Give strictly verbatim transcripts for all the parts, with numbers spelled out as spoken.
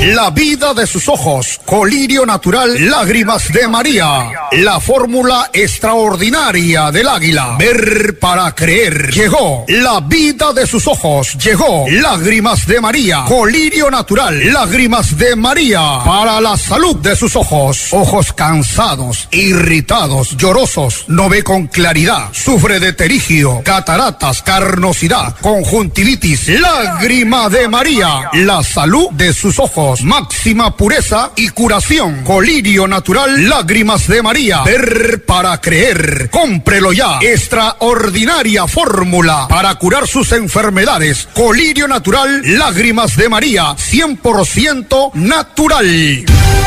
la vida de sus ojos. Colirio natural, lágrimas de María. La fórmula extraordinaria del águila. Ver para creer. Llegó la vida de sus ojos. Llegó lágrimas de María. Colirio natural, lágrimas de María. Para la salud de sus ojos. Ojos cansados, irritados, llorosos, no ve con claridad. Sufre de terigio, cataratas, carnosidad, conjuntivitis. Lágrima de María. La salud de sus ojos. Máxima pureza y curación. Colirio natural, lágrimas de María. Ver para creer. Cómprelo ya. Extraordinaria fórmula para curar sus enfermedades. Colirio natural, lágrimas de María. cien por ciento natural.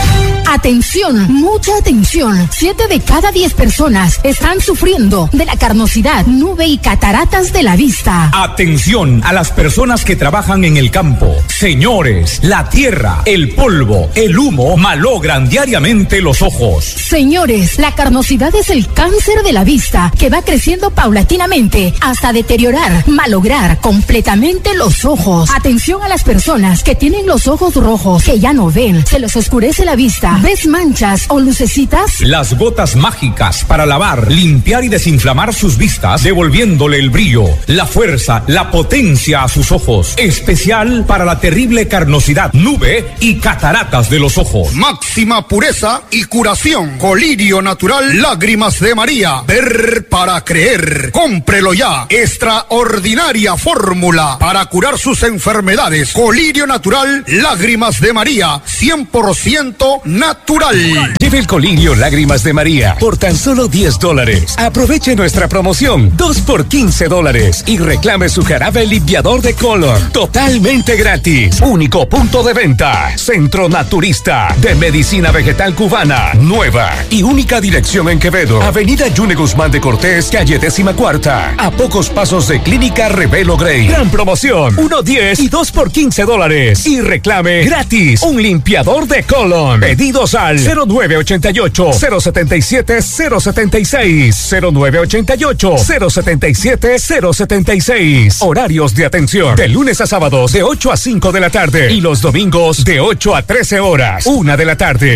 Atención, mucha atención. Siete de cada diez personas están sufriendo de la carnosidad, nube y cataratas de la vista. Atención a las personas que trabajan en el campo. Señores, la tierra, el polvo, el humo malogran diariamente los ojos. Señores, la carnosidad es el cáncer de la vista que va creciendo paulatinamente hasta deteriorar, malograr completamente los ojos. Atención a las personas que tienen los ojos rojos, que ya no ven, se les oscurece la vista. ¿Ves manchas o lucecitas? Las gotas mágicas para lavar, limpiar y desinflamar sus vistas, devolviéndole el brillo, la fuerza, la potencia a sus ojos. Especial para la terrible carnosidad, nube y cataratas de los ojos. Máxima pureza y curación. Colirio natural, lágrimas de María. Ver para creer. Cómprelo ya. Extraordinaria fórmula para curar sus enfermedades. Colirio natural, lágrimas de María. cien por ciento natural. Lleve el Colirio Lágrimas de María por tan solo diez dólares. Aproveche nuestra promoción dos por quince dólares y reclame su jarabe limpiador de color totalmente gratis. Único punto de venta. Centro Naturista de Medicina Vegetal Cubana. Nueva y única dirección en Quevedo. Avenida Yune Guzmán de Cortés, calle décima cuarta. A pocos pasos de Clínica Revelo Grey. Gran promoción. uno diez y dos por quince dólares. Y reclame gratis un limpiador de color. Pedidos al cero nueve ochenta y ocho, cero setenta y siete, cero setenta y seis, cero nueve ochenta y ocho, cero setenta y siete, cero setenta y seis. Horarios de atención de lunes a sábados de ocho a cinco de la tarde y los domingos de ocho a trece horas, una de la tarde.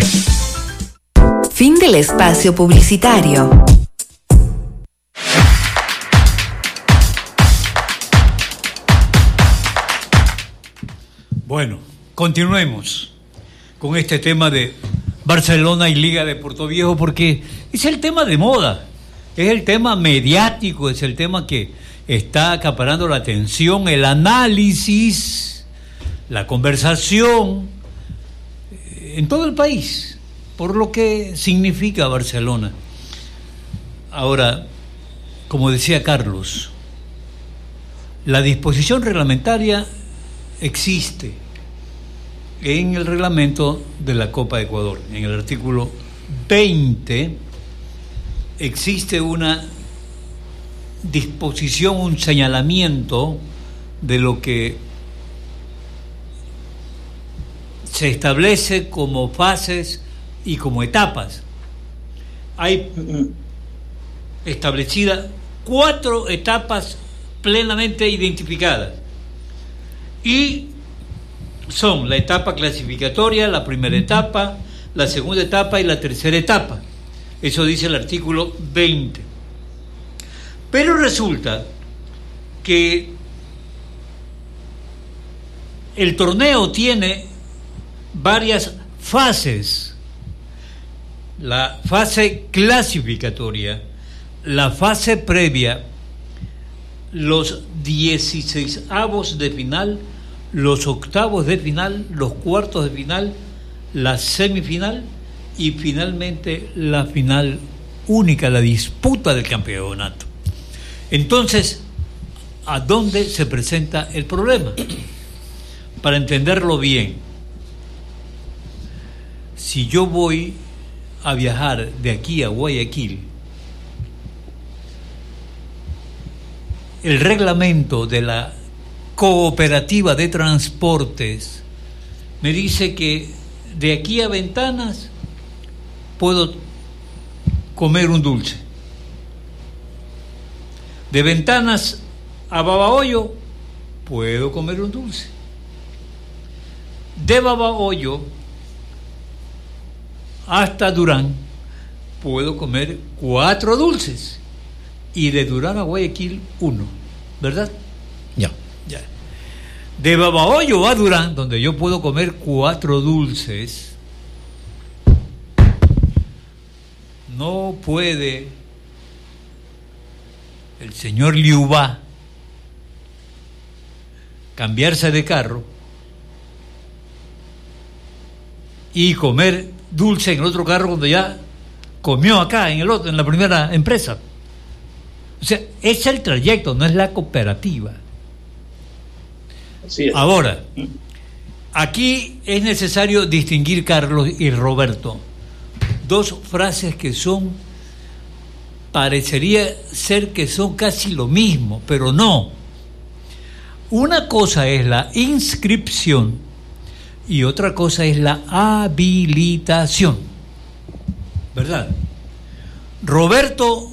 Fin del espacio publicitario. Bueno, continuemos con este tema de Barcelona y Liga de Portoviejo, porque es el tema de moda, es el tema mediático, es el tema que está acaparando la atención, el análisis, la conversación en todo el país, por lo que significa Barcelona. Ahora, como decía Carlos, la disposición reglamentaria existe en el reglamento de la Copa de Ecuador. En el artículo veinte existe una disposición, un señalamiento de lo que se establece como fases y como etapas. Hay establecidas cuatro etapas plenamente identificadas y son la etapa clasificatoria, la primera etapa, la segunda etapa y la tercera etapa. Eso dice el artículo veinte. Pero resulta que el torneo tiene varias fases. La fase clasificatoria, la fase previa, los dieciseisavos de final, los octavos de final, los cuartos de final, la semifinal y finalmente la final única, la disputa del campeonato. Entonces, ¿a dónde se presenta el problema? Para entenderlo bien, si yo voy a viajar de aquí a Guayaquil, el reglamento de la Cooperativa de Transportes me dice que de aquí a Ventanas puedo comer un dulce, de Ventanas a Babahoyo puedo comer un dulce, de Babahoyo hasta Durán puedo comer cuatro dulces y de Durán a Guayaquil uno, ¿verdad? Ya. Ya. De Babahoyo a Durán, donde yo puedo comer cuatro dulces, no puede el señor Liubá cambiarse de carro y comer dulce en el otro carro cuando ya comió acá en el otro, en la primera empresa. O sea, es el trayecto, no es la cooperativa. Así es. Ahora, aquí es necesario distinguir, Carlos y Roberto, dos frases que son, parecería ser que son casi lo mismo, pero no. Una cosa es la inscripción y otra cosa es la habilitación, ¿verdad? Roberto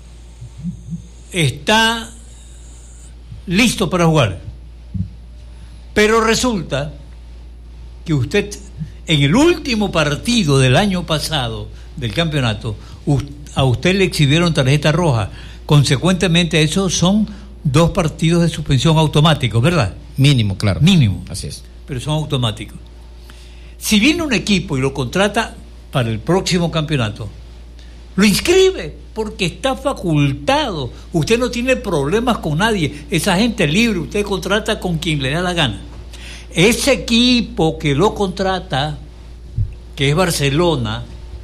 está listo para jugar, pero resulta que usted en el último partido del año pasado del campeonato a usted le exhibieron tarjeta roja, consecuentemente esos son dos partidos de suspensión automáticos, ¿verdad? Mínimo, claro. Mínimo. Así es. Pero son automáticos. Si viene un equipo y lo contrata para el próximo campeonato, lo inscribe porque está facultado. Usted no tiene problemas con nadie. Esa gente es libre, usted contrata con quien le da la gana. Ese equipo que lo contrata, que es Barcelona,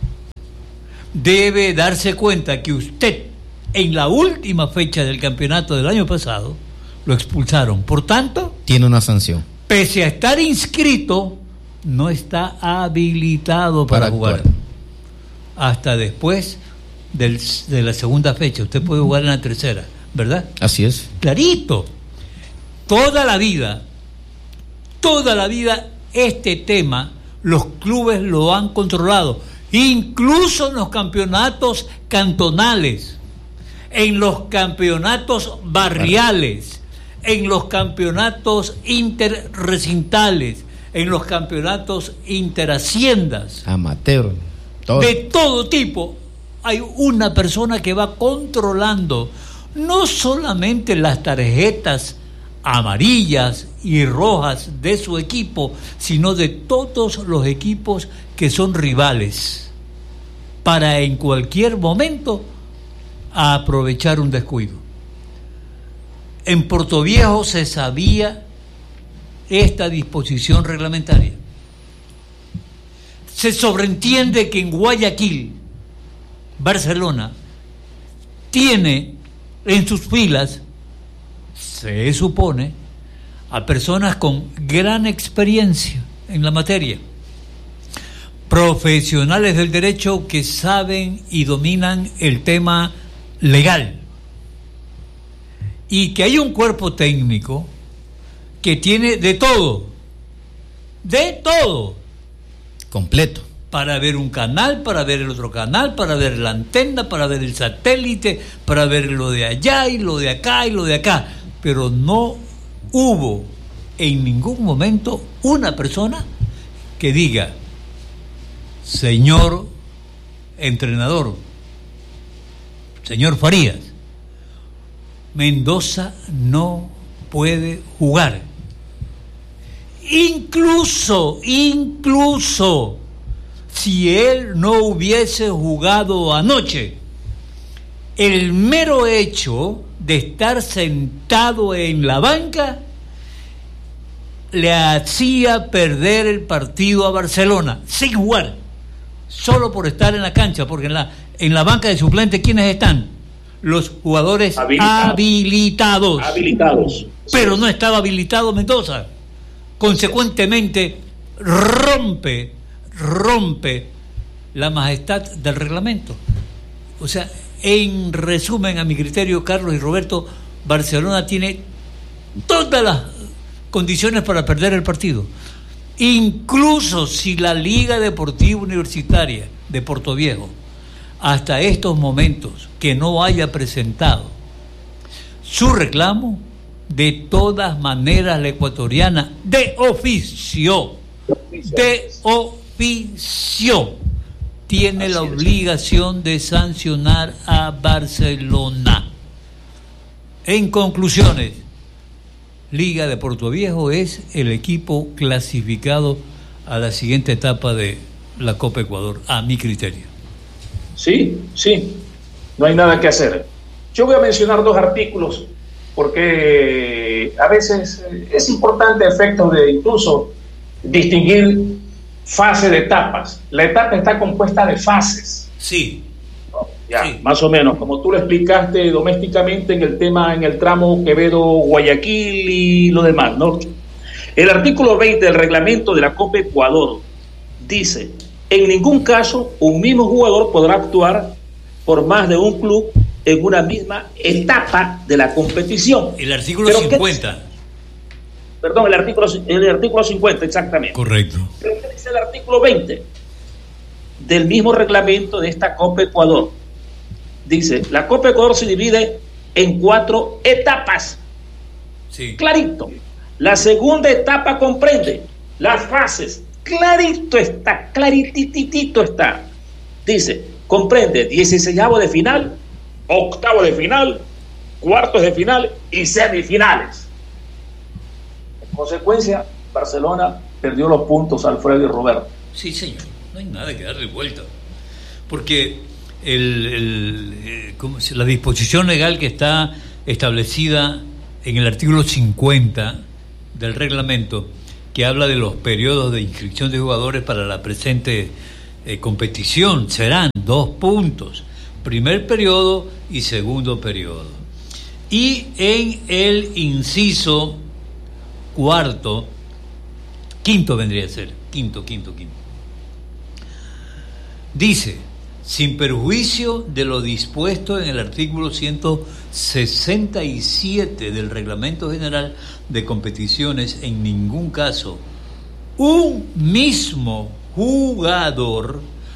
debe darse cuenta que usted en la última fecha del campeonato del año pasado lo expulsaron. Por tanto, tiene una sanción. Pese a estar inscrito, no está habilitado para, para jugar actuar. Hasta después del, de la segunda fecha. Usted puede jugar en la tercera, ¿verdad? Así es. Clarito. Toda la vida, toda la vida este tema los clubes lo han controlado, incluso en los campeonatos cantonales, en los campeonatos barriales, en los campeonatos interrecintales, en los campeonatos interhaciendas, amateur, todo. De todo tipo. Hay una persona que va controlando no solamente las tarjetas amarillas y rojas de su equipo, sino de todos los equipos que son rivales, para en cualquier momento aprovechar un descuido. En Portoviejo se sabía esta disposición reglamentaria. Se sobreentiende que en Guayaquil, Barcelona tiene en sus filas, se supone, a personas con gran experiencia en la materia, profesionales del derecho que saben y dominan el tema legal, y que hay un cuerpo técnico que tiene de todo, de todo, completo, para ver un canal, para ver el otro canal, para ver la antena, para ver el satélite, para ver lo de allá y lo de acá y lo de acá, pero no hubo en ningún momento una persona que diga: señor entrenador, señor Farías, Mendoza no puede jugar. Incluso, incluso, si él no hubiese jugado anoche, el mero hecho de estar sentado en la banca le hacía perder el partido a Barcelona, sin jugar, solo por estar en la cancha, porque en la, en la banca de suplentes, ¿quiénes están? Los jugadores habilitados. Habilitados. habilitados. Pero no estaba habilitado Mendoza. Consecuentemente, rompe, rompe la majestad del reglamento. O sea, en resumen, a mi criterio, Carlos y Roberto, Barcelona tiene todas las condiciones para perder el partido. Incluso si la Liga Deportiva Universitaria de Portoviejo, hasta estos momentos, que no haya presentado su reclamo, de todas maneras la ecuatoriana de oficio de oficio tiene la obligación de sancionar a Barcelona. En conclusiones, Liga de Portoviejo es el equipo clasificado a la siguiente etapa de la Copa Ecuador, a mi criterio. Sí, sí, no hay nada que hacer. Yo voy a mencionar dos artículos porque a veces es importante, efectos de incluso distinguir fase de etapas. La etapa está compuesta de fases. Sí. ¿No? Ya, sí. Más o menos, como tú lo explicaste domésticamente en el tema, en el tramo Quevedo-Guayaquil y lo demás, ¿no? El artículo veinte del reglamento de la Copa Ecuador dice: en ningún caso un mismo jugador podrá actuar por más de un club en una misma etapa de la competición. El artículo ¿Pero cincuenta. Qué, perdón, el artículo, el artículo cincuenta, exactamente. Correcto. ¿Pero qué dice el artículo veinte del mismo reglamento de esta Copa Ecuador? Dice: la Copa Ecuador se divide en cuatro etapas. Sí. Clarito. La segunda etapa comprende las fases. Clarito está, clarititito está. Dice, comprende dieciseisavo de final, octavo de final, cuartos de final y semifinales. En consecuencia, Barcelona perdió los puntos, Alfredo y Roberto. Sí, señor, no hay nada que darle vuelta. Porque el, el, eh, ¿cómo se, la disposición legal que está establecida en el artículo cincuenta del reglamento, que habla de los periodos de inscripción de jugadores para la presente eh, competición, serán dos puntos, primer periodo y segundo periodo. Y en el inciso cuarto, quinto vendría a ser, quinto, quinto, quinto, dice: sin perjuicio de lo dispuesto en el artículo ciento sesenta y siete del Reglamento General de Competiciones, en ningún caso un mismo jugador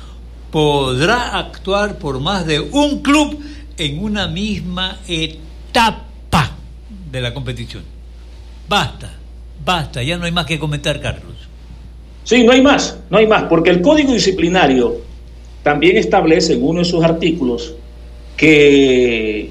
podrá actuar por más de un club en una misma etapa de la competición. Basta, basta, ya no hay más que comentar, Carlos. Sí, no hay más, no hay más, porque el Código Disciplinario también establece en uno de sus artículos que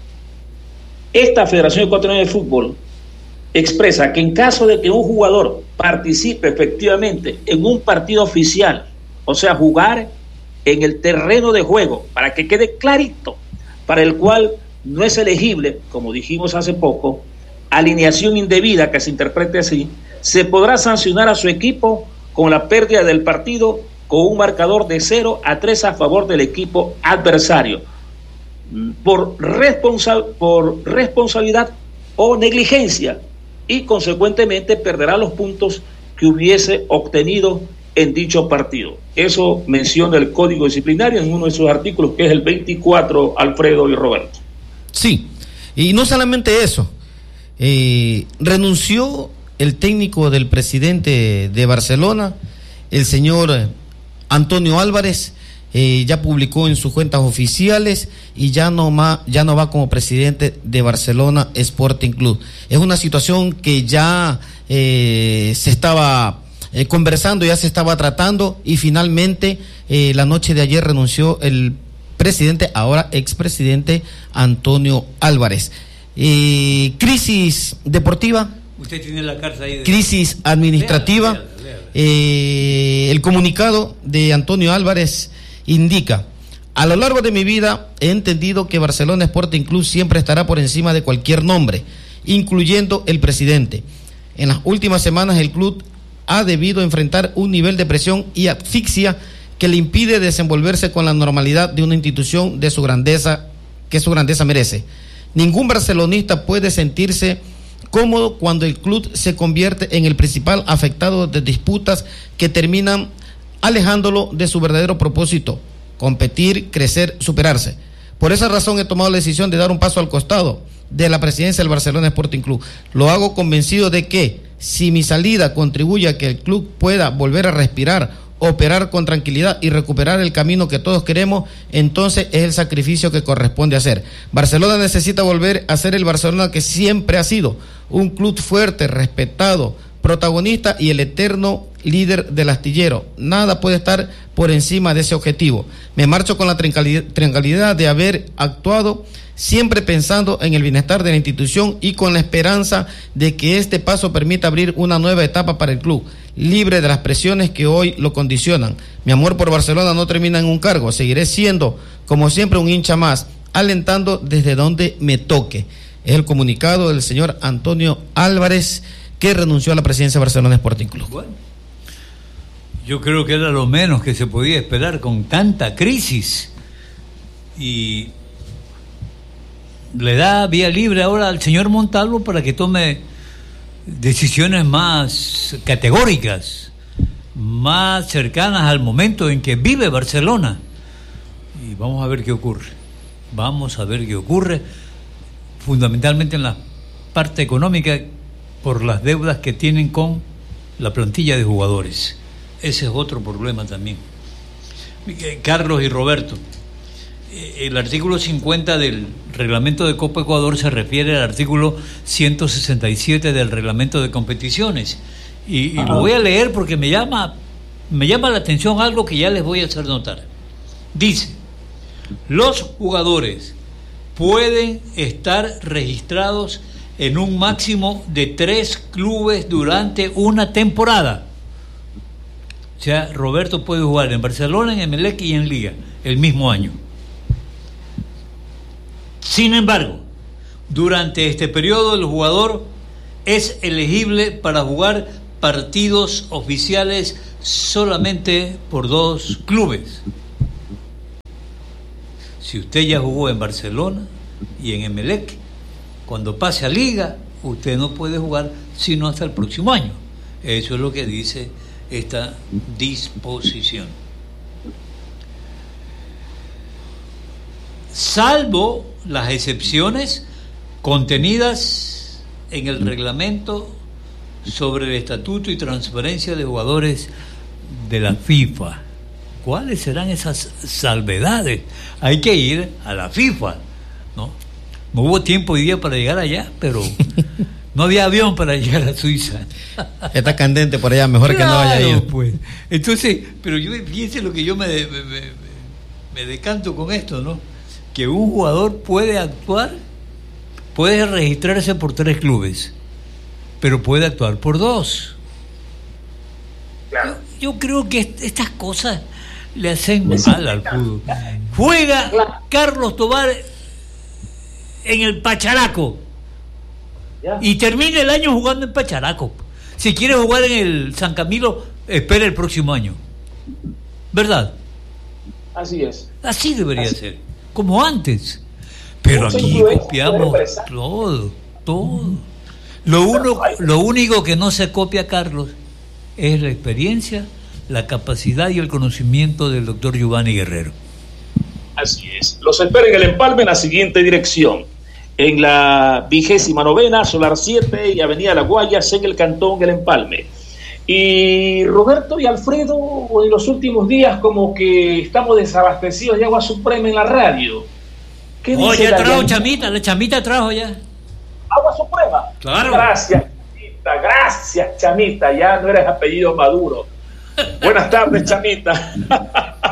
esta Federación Ecuatoriana de Fútbol expresa que en caso de que un jugador participe efectivamente en un partido oficial, o sea, jugar en el terreno de juego, para que quede clarito, para el cual no es elegible, como dijimos hace poco, alineación indebida, que se interprete así, se podrá sancionar a su equipo con la pérdida del partido con un marcador de cero a tres a favor del equipo adversario, por, responsa- por responsabilidad o negligencia, y consecuentemente perderá los puntos que hubiese obtenido en dicho partido. Eso menciona el Código Disciplinario en uno de sus artículos, que es el veinticuatro, Alfredo y Roberto. Sí, y no solamente eso, eh, renunció el técnico del presidente de Barcelona, el señor Antonio Álvarez, eh, ya publicó en sus cuentas oficiales y ya no, ma, ya no va como presidente de Barcelona Sporting Club. Es una situación que ya eh, se estaba eh, conversando, ya se estaba tratando, y finalmente eh, la noche de ayer renunció el presidente, ahora expresidente Antonio Álvarez. Eh, crisis deportiva. Usted tiene la carta ahí de... Crisis administrativa. Léala, léala, léala. Eh, el comunicado de Antonio Álvarez indica: a lo largo de mi vida he entendido que Barcelona Sporting Club siempre estará por encima de cualquier nombre, incluyendo el presidente. En las últimas semanas el club ha debido enfrentar un nivel de presión y asfixia que le impide desenvolverse con la normalidad de una institución de su grandeza, que su grandeza merece. Ningún barcelonista puede sentirse cómodo cuando el club se convierte en el principal afectado de disputas que terminan alejándolo de su verdadero propósito: competir, crecer, superarse. Por esa razón he tomado la decisión de dar un paso al costado de la presidencia del Barcelona Sporting Club. Lo hago convencido de que si mi salida contribuye a que el club pueda volver a respirar, operar con tranquilidad y recuperar el camino que todos queremos, entonces es el sacrificio que corresponde hacer. Barcelona necesita volver a ser el Barcelona que siempre ha sido: un club fuerte, respetado, protagonista y el eterno líder del astillero. Nada puede estar por encima de ese objetivo. Me marcho con la tranquilidad de haber actuado siempre pensando en el bienestar de la institución y con la esperanza de que este paso permita abrir una nueva etapa para el club, libre de las presiones que hoy lo condicionan. Mi amor por Barcelona no termina en un cargo. Seguiré siendo, como siempre, un hincha más, alentando desde donde me toque. Es el comunicado del señor Antonio Álvarez, que renunció a la presidencia de Barcelona Sporting Club. Bueno, yo creo que era lo menos que se podía esperar con tanta crisis, y le da vía libre ahora al señor Montalvo para que tome decisiones más categóricas, más cercanas al momento en que vive Barcelona. Y vamos a ver qué ocurre. Vamos a ver qué ocurre, fundamentalmente en la parte económica, por las deudas que tienen con la plantilla de jugadores. Ese es otro problema también. Carlos y Roberto, el artículo cincuenta del reglamento de Copa Ecuador se refiere al artículo ciento sesenta y siete del reglamento de competiciones, y, y lo voy a leer porque me llama me llama la atención algo que ya les voy a hacer notar. Dice: los jugadores pueden estar registrados en un máximo de tres clubes durante una temporada. O sea, Roberto puede jugar en Barcelona, en Emelec y en Liga el mismo año. Sin embargo, durante este periodo el jugador es elegible para jugar partidos oficiales solamente por dos clubes. Si usted ya jugó en Barcelona y en Emelec, cuando pase a Liga, usted no puede jugar sino hasta el próximo año. Eso es lo que dice esta disposición. Salvo las excepciones contenidas en el reglamento sobre el estatuto y transferencia de jugadores de la FIFA. ¿Cuáles serán esas salvedades? Hay que ir a la FIFA, ¿no? No hubo tiempo hoy día para llegar allá, pero no había avión para llegar a Suiza. Está candente por allá, mejor claro, que no vaya a ir. Pues. Entonces, pero yo fíjense lo que yo me, me, me, me decanto con esto, ¿no? Que un jugador puede actuar, puede registrarse por tres clubes, pero puede actuar por dos. Claro. Yo, yo creo que estas cosas le hacen mal al fútbol. Juega Carlos Tobar en el Pacharaco y termina el año jugando en Pacharaco. Si quiere jugar en el San Camilo, espera el próximo año. ¿Verdad? Así es. Así debería Así. ser, como antes. Pero aquí copiamos todo, todo. Lo, uno, lo único que no se copia, Carlos, es la experiencia, la capacidad y el conocimiento del doctor Giovanni Guerrero. Así es. Los espera en el empalme en la siguiente dirección: en la vigésima novena, Solar siete y Avenida La Guayas, en el Cantón El Empalme. Y Roberto y Alfredo, en los últimos días como que estamos desabastecidos de agua suprema en la radio. ¿Qué dice? Oh, ya trajo la Chamita, la Chamita trajo ya. ¿Agua suprema? Claro. Gracias, Chamita, gracias, Chamita, ya no eres apellido Maduro. Buenas tardes, Chamita.